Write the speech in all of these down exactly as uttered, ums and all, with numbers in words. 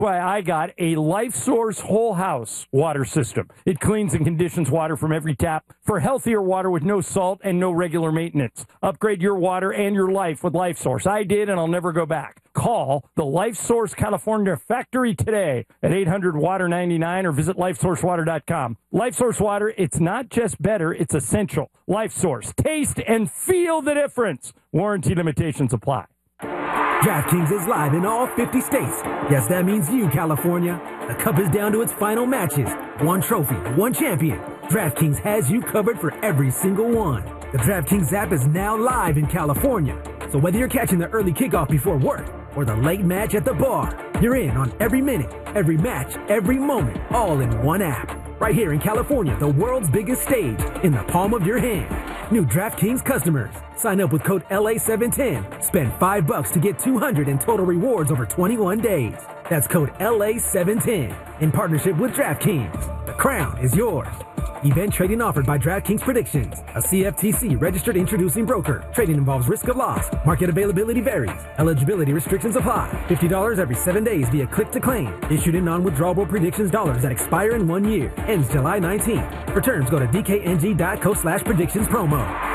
Why I got a LifeSource whole house water system. It cleans and conditions water from every tap for healthier water with no salt and no regular maintenance. Upgrade your water and your life with LifeSource. I did, and I'll never go back. Call the LifeSource California factory today at eight hundred water ninety-nine or visit life source water dot com. LifeSource water, it's not just better, it's essential. LifeSource, taste and feel the difference. Warranty limitations apply. DraftKings is live in all fifty states. Yes, that means you, California. The Cup is down to its final matches. One trophy, one champion. DraftKings has you covered for every single one. The DraftKings app is now live in California. So whether you're catching the early kickoff before work or the late match at the bar, you're in on every minute, every match, every moment, all in one app. Right here in California, the world's biggest stage, in the palm of your hand. New DraftKings customers. Sign up with code L A seven ten. Spend five bucks to get two hundred in total rewards over twenty-one days. That's code L A seven ten. In partnership with DraftKings. The crown is yours. Event trading offered by DraftKings Predictions, a C F T C registered introducing broker. Trading involves risk of loss. Market availability varies. Eligibility restrictions apply. fifty dollars every seven days via click to claim. Issued in non-withdrawable predictions dollars that expire in one year. Ends July nineteenth. For terms, go to D K N G dot co slash predictions promo.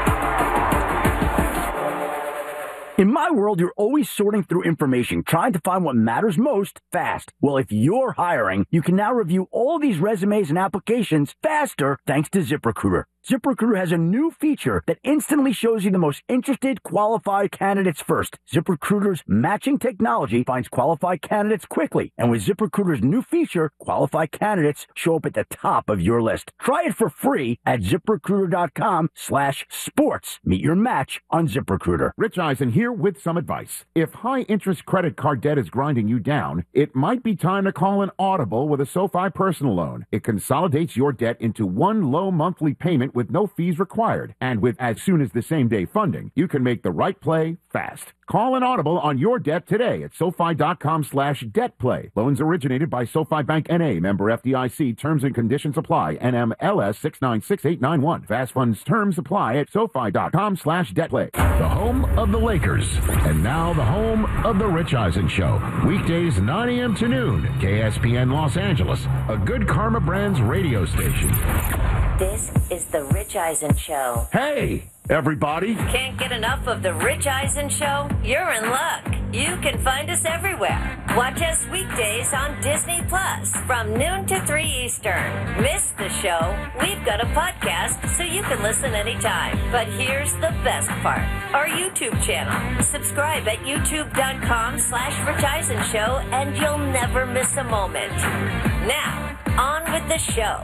In my world, you're always sorting through information, trying to find what matters most fast. Well, if you're hiring, you can now review all these resumes and applications faster thanks to ZipRecruiter. ZipRecruiter has a new feature that instantly shows you the most interested, qualified candidates first. ZipRecruiter's matching technology finds qualified candidates quickly. And with ZipRecruiter's new feature, qualified candidates show up at the top of your list. Try it for free at ZipRecruiter.com slash sports. Meet your match on ZipRecruiter. Rich Eisen here with some advice. If high-interest credit card debt is grinding you down, it might be time to call an Audible with a SoFi personal loan. It consolidates your debt into one low monthly payment with no fees required. And with as soon as the same day funding, you can make the right play fast. Call an Audible on your debt today at SoFi.com slash debt play. Loans originated by SoFi Bank N A, member F D I C. Terms and conditions apply. N M L S six nine six eight nine one. Fast funds terms apply at SoFi.com slash debt play. The home of the Lakers. And now the home of the Rich Eisen Show. Weekdays nine a.m. to noon. K S P N Los Angeles. A Good Karma Brands radio station. This is the Rich Eisen Show. Hey, everybody. Can't get enough of the Rich Eisen Show? You're in luck. You can find us everywhere. Watch us weekdays on Disney Plus from noon to three Eastern. Miss the show? We've got a podcast so you can listen anytime. But here's the best part. Our YouTube channel. Subscribe at youtube.com slash Rich Eisen Show and you'll never miss a moment. Now, on with the show.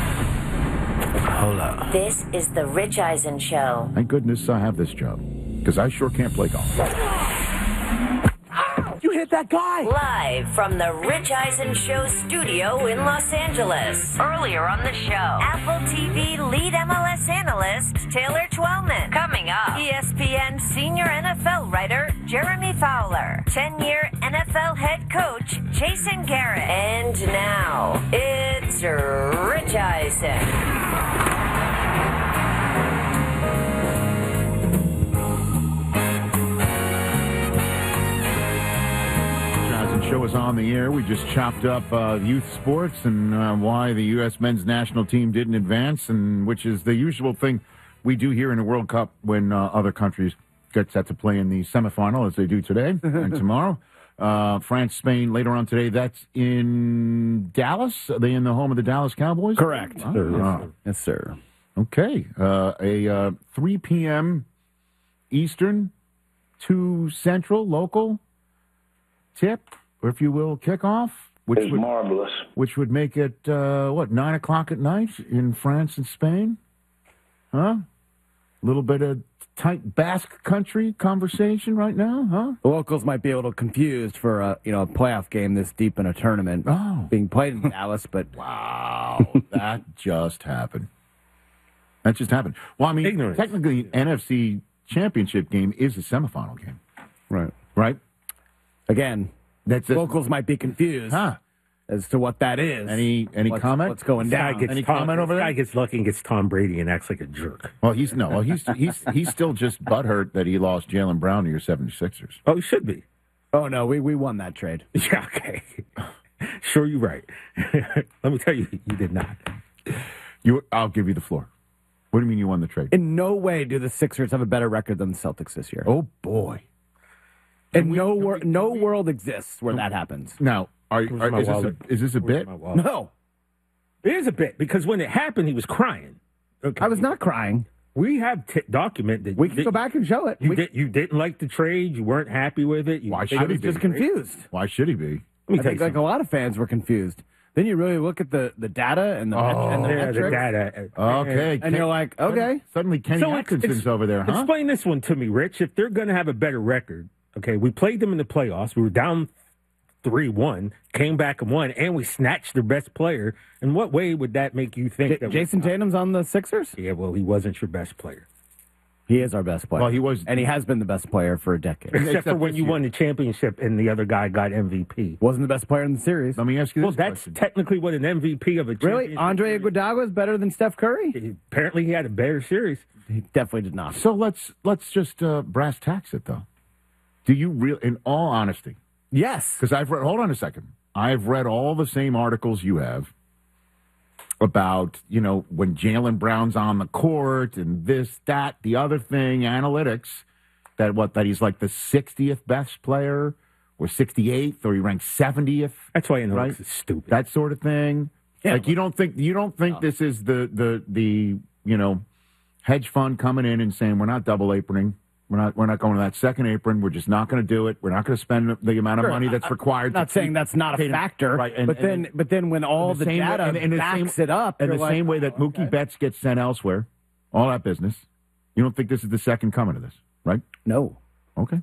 Hold up. This is the Rich Eisen Show. Thank goodness I have this job, because I sure can't play golf. You hit that guy! Live from the Rich Eisen Show studio in Los Angeles. Earlier on the show, Apple T V lead M L S analyst Taylor Twellman. Coming up, E S P N senior N F L writer Jeremy Fowler. ten-year N F L head coach Jason Garrett. And now, it's Rich Eisen. Show is on the air. We just chopped up uh, youth sports and uh, why the U S men's national team didn't advance, and which is the usual thing we do here in the World Cup when uh, other countries get set to play in the semifinal, as they do today and tomorrow. Uh, France, Spain later on today. That's in Dallas. Are they in the home of the Dallas Cowboys? Correct. Oh, Yes, wow. sir. Yes, sir. Okay. Uh, a uh, three p.m. Eastern, two Central, local tip, or if you will, kickoff, which is would, marvelous. which would make it, uh, what, nine o'clock at night in France and Spain? Huh? A little bit of tight Basque country conversation right now, huh? The locals might be a little confused for a you know a playoff game this deep in a tournament Oh. being played in Dallas, but Wow, that just happened. That just happened. Well, I mean, Ignorance. technically, N F C championship game is a semifinal game, right right? again, That's it. locals might be confused Huh? as to what that is. Any any what's, comment? What's going This guy down? gets Any Tom, comment over this there? guy gets lucky and gets Tom Brady and acts like a jerk. Well, he's no. Well, he's he's he's still just butthurt that he lost Jalen Brown to your seventy-sixers. Oh, he should be. Oh, no, we, we won that trade. Yeah, okay. Sure, you're right. Let me tell you, you did not. You, I'll give you the floor. What do you mean you won the trade? In no way do the Sixers have a better record than the Celtics this year. Oh, boy. And we- no, can wor- we- no can we- world exists where that happens. Now, are, Where's are my is, this wallet? a, is this a Where's bit? my wallet? No, It is a bit, because when it happened, he was crying. Okay. I was not crying. We have t- document that We you can go did- back and show it. You We- did. You didn't like the trade. You weren't happy with it. You Why think should it he was be? just great. confused. Why should he be? Let me I tell think you like a lot of fans were confused. Then you really look at the, the data and the, met- Oh. and the yeah, the metrics, data. Okay. and you're like, okay. Suddenly Kenny So ex- Atkinson's ex- over there, huh? Explain this one to me, Rich. If they're going to have a better record, okay, we played them in the playoffs. We were down three one, came back and won, and we snatched their best player. In what way would that make you think J- that Jason Tatum's on the Sixers? Yeah, well, he wasn't your best player. He is our best player. Well, he was- And he has been the best player for a decade. Except, Except for when this you year. won the championship and the other guy got M V P. Wasn't the best player in the series. Let me ask you Well, this that's question. technically what an M V P of a Really? championship Andre series- Iguodala is better than Steph Curry? Apparently, he had a better series. He definitely did not. So let's let's just uh, brass tacks it, though. Do you really, in all honesty, Yes. because I've read, hold on a second. I've read all the same articles you have about, you know, when Jaylen Brown's on the court and this, that, the other thing, analytics, that what, that he's like the sixtieth best player or sixty-eighth or he ranks seventieth, That's why I know right? this is stupid. That sort of thing. Yeah. Like you don't think, you don't think this is the, the, the, you know, hedge fund coming in and saying, we're not double aproning. We're not. We're not going to that second apron. We're just not going to do it. We're not going to spend the amount of Sure, money that's I- required. I'm not to saying keep that's not a Tatum- factor, right? And, but and- then, but then when all in the, same way- data and- and the backs same- it up, in you're the like, same way that oh, Mookie okay. Betts gets sent elsewhere, all that business. You don't think this is the second coming of this, right? No. Okay.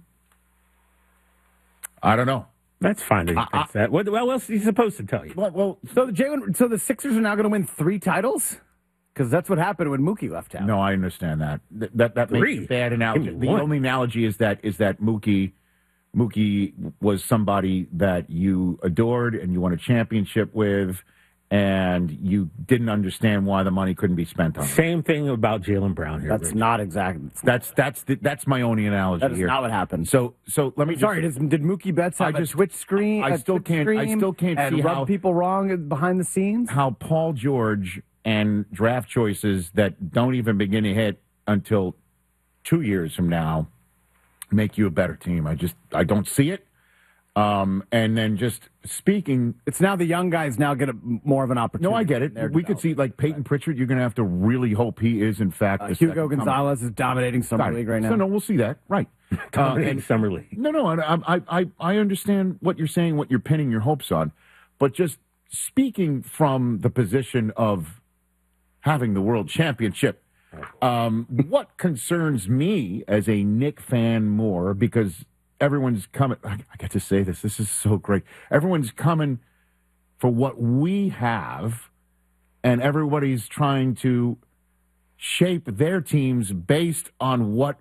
I don't know. That's fine that he I- thinks that. What, what else is he supposed to tell you? Well, well So the Jalen, so the Sixers are now going to win three titles because that's what happened when Mookie left town. no, I understand that. Th- That that Three. makes a bad analogy. Give me The one. only analogy is that is that Mookie Mookie was somebody that you adored and you won a championship with, and you didn't understand why the money couldn't be spent on him. Same thing about Jaylen Brown here. That's Rich. not exactly. That's that's the, that's my only analogy That is here. not what happened. So so let me I'm sorry, just, did, did Mookie Betts have I just- a Twitch screen? I a still Twitch can't- I stream still can't and see rub how- people wrong behind the scenes. how Paul George and draft choices that don't even begin to hit until two years from now make you a better team. I just I don't see it. Um, and then just speaking, It's now the young guys now get a, more of an opportunity. no, I get it. They're We could see like Peyton Pritchard. You're going to have to really hope he is in fact Uh, the Hugo second coming. Gonzalez is dominating summer Got it. league right now. So no, we'll see that. Right. Uh, Dominating and- Summer League. No, no, I, I, I, I understand what you're saying, what you're pinning your hopes on, but just speaking from the position of having the world championship, um, what concerns me as a Knick fan more, because everyone's coming, I, I get to say this, this is so great. Everyone's coming for what we have, and everybody's trying to shape their teams based on what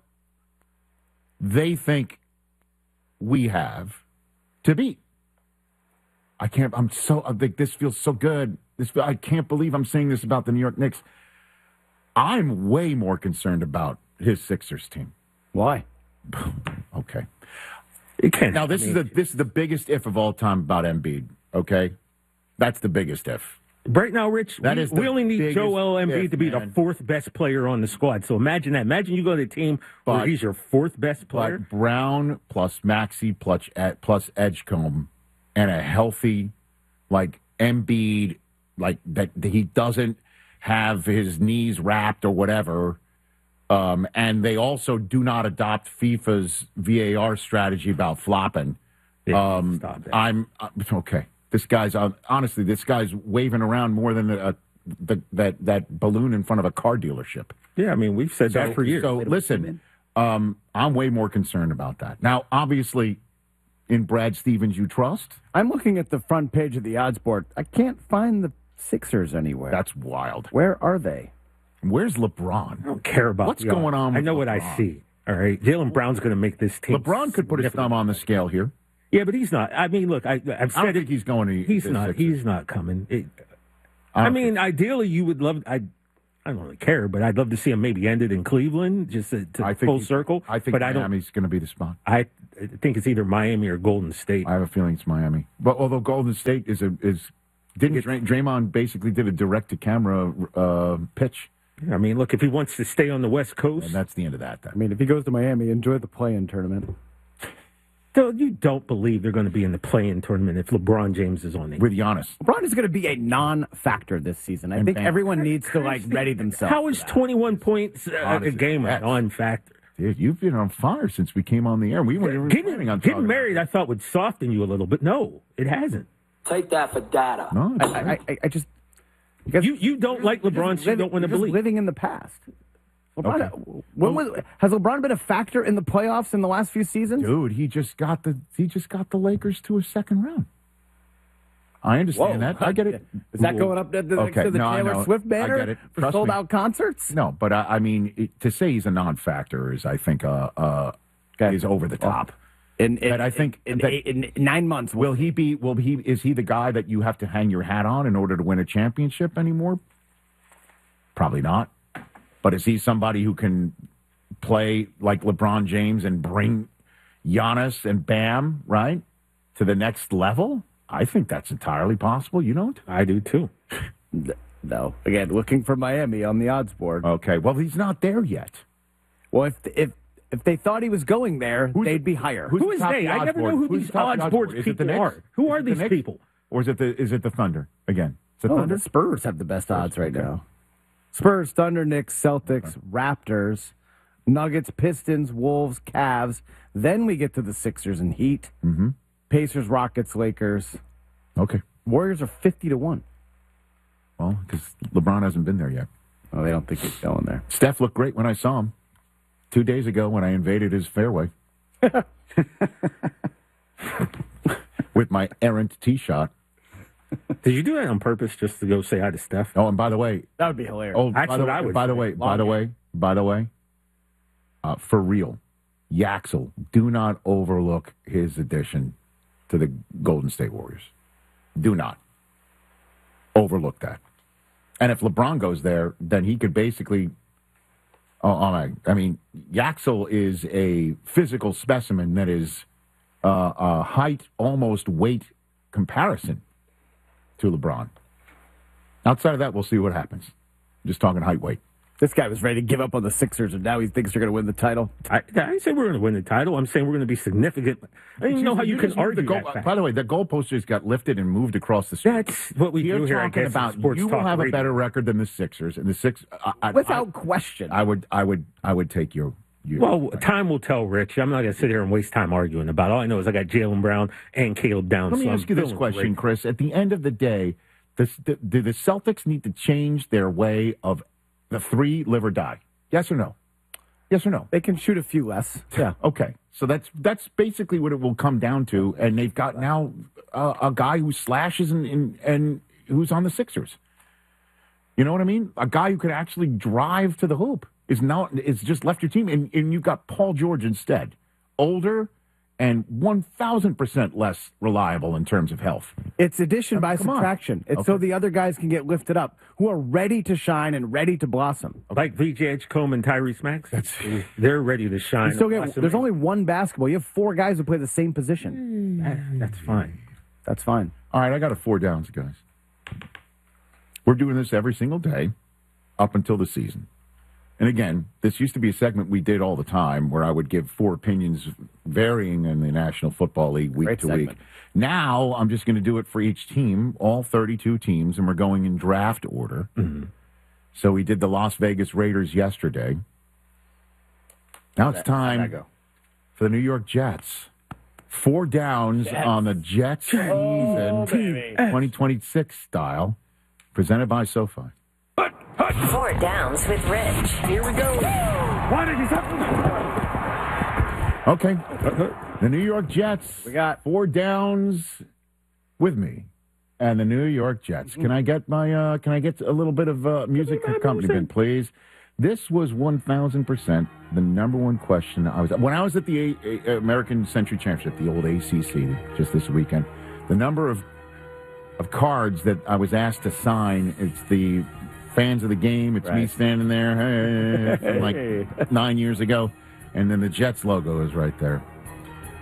they think we have to beat. I can't, I'm so, I think this feels so good. This, I can't believe I'm saying this about the New York Knicks. I'm way more concerned about his Sixers team. Why? Okay. You can't. Now, this I is mean, the this is the biggest if of all time about Embiid, okay? That's the biggest if. right now, Rich. That we, is the we only need biggest Joel Embiid if, to be man. the fourth best player on the squad. So imagine that. Imagine you go to a team where But- he's your fourth best player. But Brown plus Maxey plus, plus Edgecombe and a healthy, like, Embiid, like, that that he doesn't have his knees wrapped or whatever. Um, and they also do not adopt FIFA's V A R strategy about flopping. Yeah, Um, stop that. I'm uh, okay. This guy's uh, honestly, this guy's waving around more than a, the, that that balloon in front of a car dealership. Yeah, I mean, we've said So, that for years. so listen, um, I'm way more concerned about that. Now, obviously, in Brad Stevens, you trust. I'm looking at the front page of the odds board. I can't find the Sixers anywhere. That's wild. Where are they? Where's LeBron? I don't care about What's the going odds. on I with know what I LeBron? see. All right, Jaylen Brown's going to make this team. LeBron could put his thumb on the scale here. Yeah, but he's not. I mean, look, I, I've I don't said think it. he's going to. He's the not. Sixers. He's not coming. It, I I don't mean, ideally, you would love. I, I don't really care, but I'd love to see him maybe end it in Cleveland, just to, to I think full he- circle. I think but I don't. Miami's going to be the spot. I I think it's either Miami or Golden State. I have a feeling it's Miami. But although Golden State is a is didn't Dray- Draymond basically did a direct to camera uh, pitch. I mean, look, if he wants to stay on the West Coast, and that's the end of that. Then. I mean, if he goes to Miami, enjoy the play-in tournament. So you don't believe they're going to be in the play-in tournament if LeBron James is on it with Giannis. LeBron is going to be a non-factor this season. I And think Bam. everyone needs to like ready themselves. How is twenty-one points uh, Honestly, a game a that's- non-factor? Dude, you've been on fire since we came on the air. We weren't even Getting, planning on getting talking married, I thought, would soften you a little, but no, it hasn't. Take that for data. No, it's I, great. I, I, I just You you don't like LeBron, so you don't want to you're just believe. living in the past. LeBron, Okay. when was, has LeBron been a factor in the playoffs in the last few seasons? Dude, he just got the he just got the Lakers to a second round. I understand Whoa. that. I get it. Is that going up to, to, Okay, to the no, I Taylor know. Swift I banner get it. for Trust sold me. out concerts? No, but I, I mean it, to say he's a non-factor is, I think, uh, uh, Okay. is over the top. In, in, But I think in, that- in, in nine months, Will he be? Will he? Is he the guy that you have to hang your hat on in order to win a championship anymore? Probably not. But is he somebody who can play like LeBron James and bring Giannis and Bam right to the next level? I think that's entirely possible. You don't? I do too. No. Again, looking for Miami on the odds board. Okay. Well, he's not there yet. Well, if if if they thought he was going there, Who's- they'd be higher. Who's Who the is top they? of the I odds never board? know who Who's these the top of the odds boards board? Is it the people Knicks? are. Who are Is it the these Knicks? people? Or is it the is it the Thunder again? Is it Oh, Thunder? the Spurs have the best odds right okay. now. Spurs, Thunder, Knicks, Celtics, Raptors, Nuggets, Pistons, Wolves, Cavs. Then we get to the Sixers and Heat. Mm-hmm. Pacers, Rockets, Lakers. Okay. Warriors are fifty to one. Well, because LeBron hasn't been there yet. Oh, they don't think he's going there. Steph looked great when I saw him two days ago when I invaded his fairway with my errant tee shot. Did you do that on purpose just to go say hi to Steph? Oh, and by the way, That would be hilarious. oh, That's by the what I way, would by the say. way, by Log the in. way, by the way, uh, for real, Yaxel, do not overlook his addition to the Golden State Warriors. Do not overlook that. And if LeBron goes there, then he could basically. Oh, oh my! I mean, Yaxel is a physical specimen that is uh, a height, almost weight comparison to LeBron. Outside of that, we'll see what happens. Just talking height, weight. This guy was ready to give up on the Sixers, and now he thinks they're going to win the title. I, I didn't say we're going to win the title. I'm saying we're going to be significant. I don't even know how you, can just moved argue the goal, that fact. By the way, the goalpost just got lifted and moved across the street. That's what we You're do here. I talking guess, about in sports you will talk have a radio. better record than the Sixers, and the six I, I, Without I, question. I would, I would, I would take you. you Well, time will tell, Rich. I'm not going to sit here and waste time arguing about it. All I know is I got Jaylen Brown and Caleb Downs. Let me so ask I'm you this feeling question, great. Chris. At the end of the day, does, do the Celtics need to change their way of the three live or die? Yes or no? Yes or no? They can shoot a few less. Yeah. Okay, so that's that's basically what it will come down to, and they've got now uh, a guy who slashes and, and and who's on the Sixers. You know what I mean? A guy who could actually drive to the hoop is now is just left your team, and, and you've got Paul George instead, older and one thousand percent less reliable in terms of health. It's addition by come on. subtraction. It's so Okay. the other guys can get lifted up, who are ready to shine and ready to blossom. Like V J Edgecombe and Tyrese Max, they're ready to shine. You still and get, blossom. there's only one basketball. You have four guys who play the same position. That- that's fine. That's fine. All right, I got a four downs, guys. We're doing this every single day up until the season. And again, this used to be a segment we did all the time where I would give four opinions varying in the National Football League week Great to segment. week. Now I'm just going to do it for each team, all thirty-two teams, and we're going in draft order. Mm-hmm. So we did the Las Vegas Raiders yesterday. Now it's How'd that time go? for the New York Jets. Four downs on the Jets season twenty twenty-six style, presented by SoFi. Four downs with Rich. Here we go. Okay. The New York Jets. We got- four downs with me. And the New York Jets. Can I get my uh can I get a little bit of uh, music accompaniment, please? This was one thousand percent the number one question I was when I was at the A- A- American Century Championship, the old A C C just this weekend. The number of of cards that I was asked to sign, it's the fans of the game, it's me Right. standing there hey, from like nine years ago, and then the Jets logo is right there.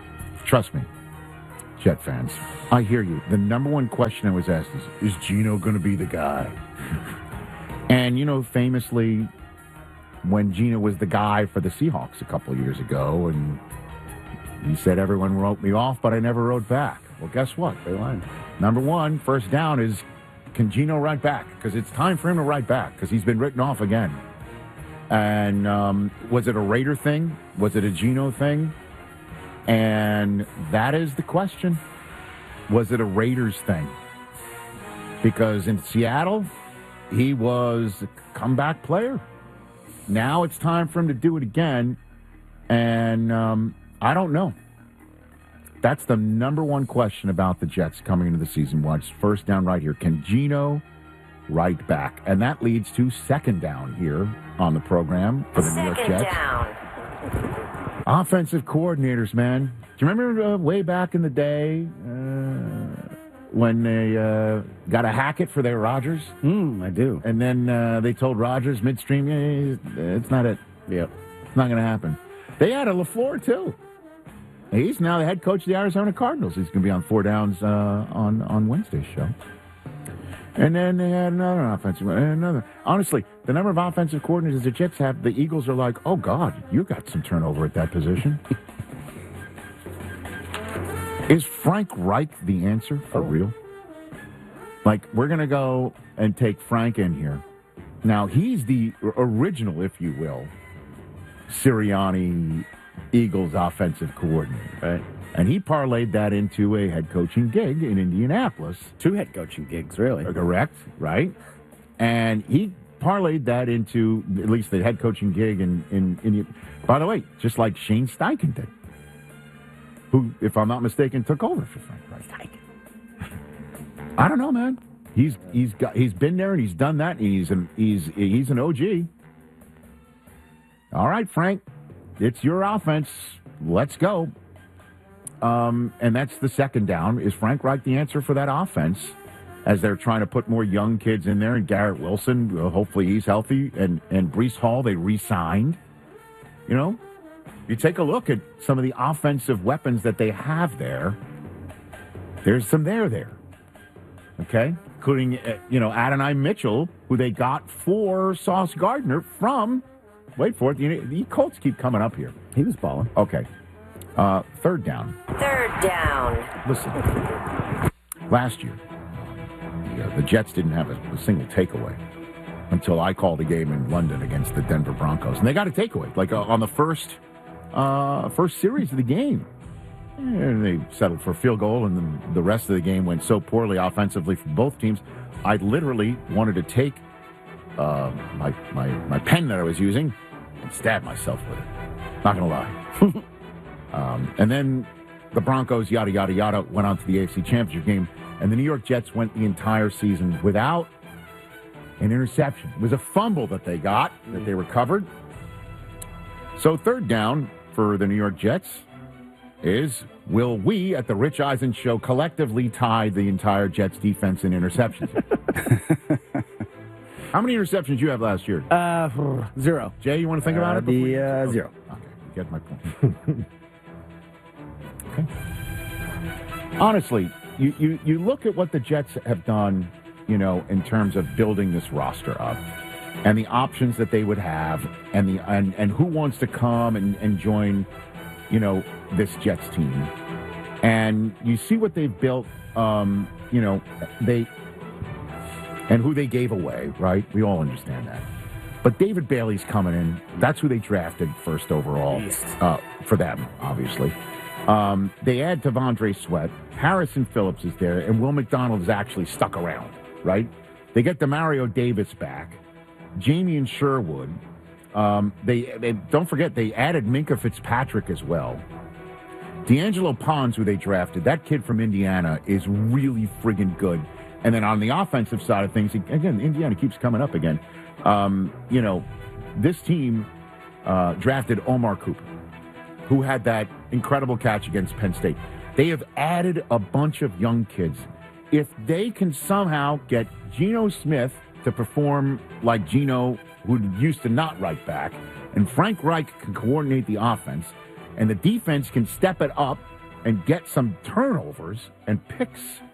Trust me, Jet fans. I hear you. The number one question I was asked is, is Geno going to be the guy? And, you know, famously, when Geno was the guy for the Seahawks a couple of years ago, and he said everyone wrote me off, but I never wrote back. Well, guess what? They lied. Number one, first down is, can Geno write back? Because it's time for him to write back, because he's been written off again. And um, was it a Raider thing? Was it a Geno thing? And that is the question. Was it a Raiders thing? Because in Seattle, he was a comeback player. Now it's time for him to do it again. And um, I don't know. That's the number one question about the Jets coming into the season. Watch first down right here. Can Geno right back? And that leads to second down here on the program for the second New York Jets. Down. Offensive coordinators, man. Do you remember uh, way back in the day uh, when they uh, got a Hackett for their Rodgers? Mm, I do. And then uh, they told Rodgers midstream, yeah, it's not it. Yep. It's not going to happen. They had a LaFleur, too. He's now the head coach of the Arizona Cardinals. He's going to be on Four Downs uh, on, on Wednesday's show. And then they had another offensive, another. Honestly, the number of offensive coordinators the Jets have, the Eagles are like, oh, God, you got some turnover at that position. Is Frank Reich the answer for real? Like, we're going to go and take Frank in here. Now, he's the original, if you will, Sirianni Eagles offensive coordinator. Right. And he parlayed that into a head coaching gig in Indianapolis. Two head coaching gigs, really. Correct, right? And he parlayed that into at least the head coaching gig in, in, in by the way, just like Shane Steichen did, who, if I'm not mistaken, took over for Frank Reich. I don't know, man. He's he's got he's been there and he's done that. And he's an he's he's an O G. All right, Frank, it's your offense. Let's go. Um, and that's the second down. Is Frank Reich the answer for that offense? As they're trying to put more young kids in there, and Garrett Wilson, uh, hopefully he's healthy, and and Breece Hall they re-signed. You know, you take a look at some of the offensive weapons that they have there. There's some there there. Okay, including, uh, you know, Adonai Mitchell, who they got for Sauce Gardner from, wait for it, the, the Colts keep coming up here. He was balling. Okay, uh, third down. Third down. Listen, last year, the, uh, the Jets didn't have a, a single takeaway until I called a game in London against the Denver Broncos. And they got a takeaway, like uh, on the first, uh, first series of the game. And they settled for a field goal, and then the rest of the game went so poorly offensively for both teams. I literally wanted to take uh, my, my my pen that I was using and stab myself with it. Not going to lie. um, and then the Broncos, yada, yada, yada, went on to the A F C Championship game, and the New York Jets went the entire season without an interception. It was a fumble that they got, that they recovered. So third down for the New York Jets is, will we at the Rich Eisen Show collectively tie the entire Jets defense in interceptions? How many interceptions did you have last year? Uh, zero. Jay, you want to think about Uh, it? the, before you- uh, okay. zero. Okay, you get my point. Okay. Honestly, you, you, you look at what the Jets have done, you know, in terms of building this roster up and the options that they would have and the and, and who wants to come and, and join, you know, this Jets team. And you see what they've built, um, you know, they and who they gave away, right? We all understand that. But David Bailey's coming in. That's who they drafted first overall uh, for them, obviously. Um, they add Tavondre Sweat. Harrison Phillips is there, and Will McDonald is actually stuck around, right? They get Demario Davis back. Jamie and Sherwood. Um, they, they don't forget they added Minka Fitzpatrick as well. D'Angelo Pons, who they drafted, that kid from Indiana is really friggin' good. And then on the offensive side of things, again, Indiana keeps coming up again. Um, you know, this team uh, drafted Omar Cooper, who had that incredible catch against Penn State. They have added a bunch of young kids. If they can somehow get Geno Smith to perform like Geno, who used to not right back, and Frank Reich can coordinate the offense, and the defense can step it up and get some turnovers and picks.